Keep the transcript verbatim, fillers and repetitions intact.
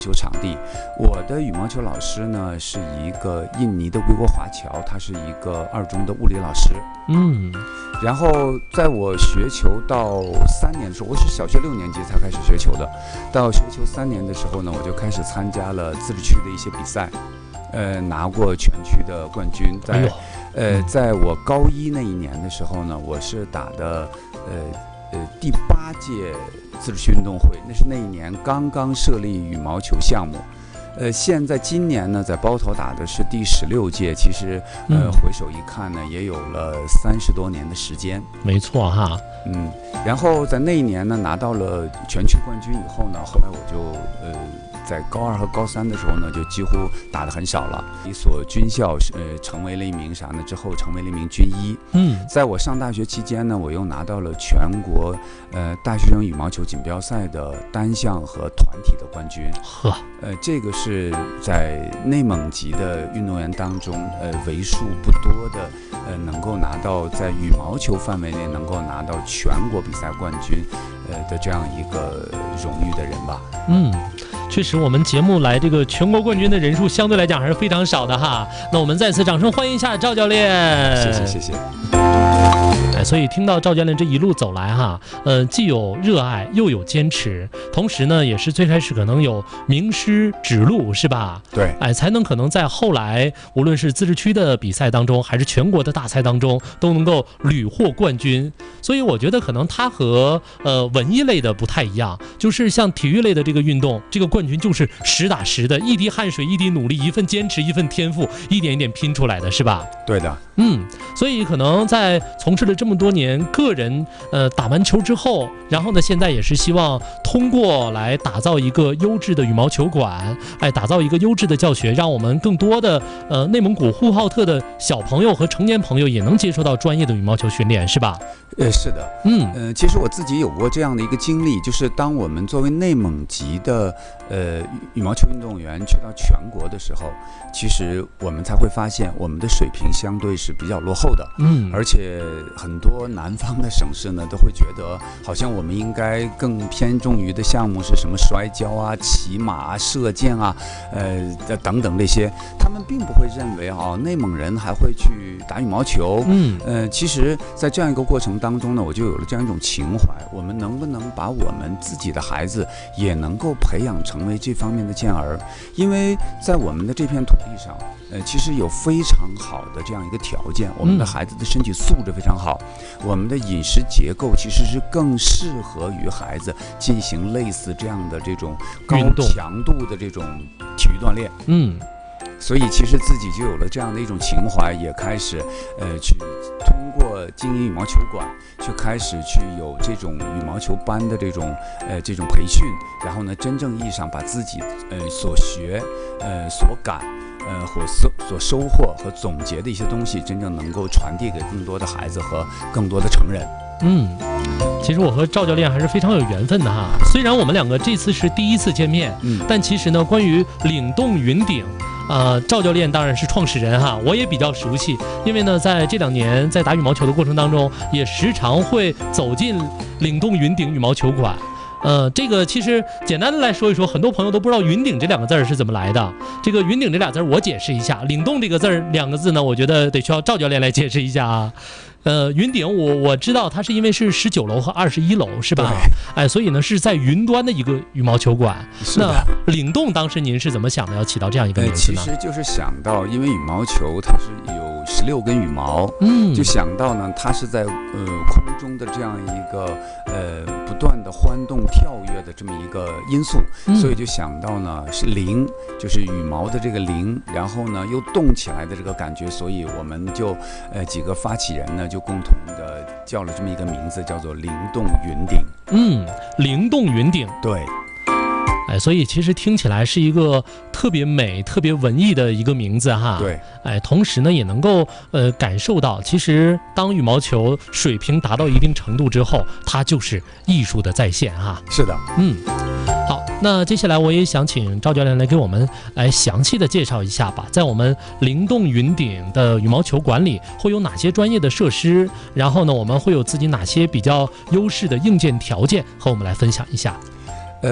球场地。我的羽毛球老师呢是一个印尼的归国华侨，他是一个二中的物理老师。 嗯， 然后在我学球到三年的时候，我是小学六年级才开始学球的。到学球三年的时候呢，我就开始参加了自治区的一些比赛，呃，拿过全区的冠军。在、哎、呃，在我高一那一年的时候呢，我是打的呃呃第八届自治区运动会，那是那一年刚刚设立羽毛球项目。呃，现在今年呢，在包头打的是第十六届，其实呃，回首一看呢，也有了三十多年的时间。 没错哈， 嗯，然后在那一年呢，拿到了全区冠军以后呢，后来我就呃。在高二和高三的时候呢，就几乎打得很少了。一所军校呃成为了一名啥呢？之后成为了一名军医。 嗯，在我上大学期间呢，我又拿到了全国呃大学生羽毛球锦标赛的单项和团体的冠军。 呵， 呃，这个是在内蒙级的运动员当中，呃，为数不多的呃能够拿到在羽毛球范围内能够拿到全国比赛冠军呃的这样一个荣誉的人吧。 嗯。确实，我们节目来这个全国冠军的人数相对来讲还是非常少的哈。那我们再次掌声欢迎一下赵教练。 谢谢谢谢。 哎，所以听到赵教练这一路走来哈，呃，既有热爱又有坚持，同时呢，也是最开始可能有名师指路，是吧？ 对， 哎，才能可能在后来无论是自治区的比赛当中，还是全国的大赛当中，都能够屡获冠军。所以我觉得可能他和呃文艺类的不太一样，就是像体育类的这个运动，这个冠军就是实打实的，一滴汗水，一滴努力，一份坚持，一份天赋，一点一点拼出来的，是吧？ 对的。 嗯，所以可能在从事了这么多年个人呃打完球之后，然后呢，现在也是希望通过来打造一个优质的羽毛球馆，哎，打造一个优质的教学，让我们更多的呃内蒙古呼和浩特的小朋友和成年朋友也能接受到专业的羽毛球训练，是吧？ 呃，是的， 嗯， 呃，其实我自己有过这样的一个经历，就是当我们作为内蒙级的呃羽毛球运动员去到全国的时候，其实我们才会发现我们的水平相对是比较落后的， 嗯， 而且很多南方的省市呢都会觉得好像我们应该更偏重于的项目是什么摔跤啊、骑马啊、射箭啊，呃等等这些，他们并不会认为啊内蒙人还会去打羽毛球， 嗯， 呃，其实，在这样一个过程当中呢，我就有了这样一种情怀，我们能不能把我们自己的孩子也能够培养成为这方面的健儿？因为在我们的这片土地上，呃，其实有非常好的这样一个条件，我们的孩子的身体素质非常好，我们的饮食结构其实是更适合于孩子进行类似这样的这种高强度的这种体育锻炼。 嗯。 所以其实自己就有了这样的一种情怀，也开始呃去通过经营羽毛球馆，去开始去有这种羽毛球班的这种呃这种培训，然后呢，真正意义上把自己呃所学呃所感呃或所所收获和总结的一些东西，真正能够传递给更多的孩子和更多的成人。 嗯，其实我和赵教练还是非常有缘分的哈。虽然我们两个这次是第一次见面，嗯，但其实呢，关于岭洞云顶。呃，赵教练当然是创始人哈，我也比较熟悉，因为呢，在这两年在打羽毛球的过程当中，也时常会走进岭洞云顶羽毛球馆。呃，这个其实简单的来说一说，很多朋友都不知道云顶这两个字是怎么来的。这个云顶这俩字我解释一下，岭洞这个字两个字呢，我觉得得需要赵教练来解释一下啊。呃，云顶我我知道它是因为是十九楼和二十一楼是吧？哎，所以呢是在云端的一个羽毛球馆。那岭洞当时您是怎么想的要起到这样一个名字呢？ 呃、其实就是想到，因为羽毛球它是有十六根羽毛，嗯，就想到呢它是在呃空中的这样一个呃不断的欢动跳跃的这么一个因素，嗯、所以就想到呢是铃，就是羽毛的这个铃，然后呢又动起来的这个感觉，所以我们就呃几个发起人呢。就共同的叫了这么一个名字，叫做灵动云顶。 嗯，灵动云顶， 对。 哎，所以其实听起来是一个特别美、特别文艺的一个名字哈。 对。 哎，同时呢，也能够呃感受到，其实当羽毛球水平达到一定程度之后，它就是艺术的再现哈。 是的。 嗯。好，那接下来我也想请赵教练来给我们来详细的介绍一下吧，在我们灵动云顶的羽毛球馆里会有哪些专业的设施，然后呢，我们会有自己哪些比较优势的硬件条件和我们来分享一下。